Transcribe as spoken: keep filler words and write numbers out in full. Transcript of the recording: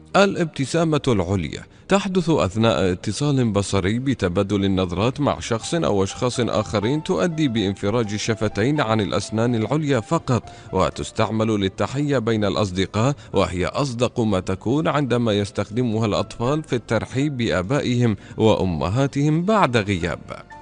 الابتسامة العليا تحدث أثناء اتصال بصري بتبادل النظرات مع شخص أو أشخاص آخرين، تؤدي بانفراج الشفتين عن الأسنان العليا فقط، وتستعمل للتحية بين الأصدقاء، وهي أصدق ما تكون عندما يستخدمها الأطفال في الترحيب بآبائهم وأمهاتهم بعد غياب.